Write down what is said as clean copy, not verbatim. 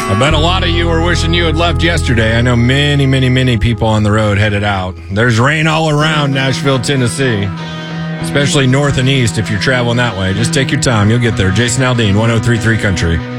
I bet a lot of you were wishing you had left yesterday. I know many, many, many people on the road headed out. There's rain all around Nashville, Tennessee, especially north and east if you're traveling that way. Just take your time. You'll get there. Jason Aldean, 103.3 Country.